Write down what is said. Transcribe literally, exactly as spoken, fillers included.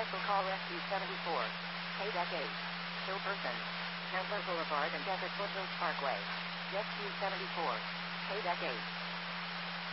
Special call Rescue seventy-four. Hey Decade. Kill person. Chandler Boulevard and Desert Foothills Parkway. Rescue seventy-four. Hey Decade.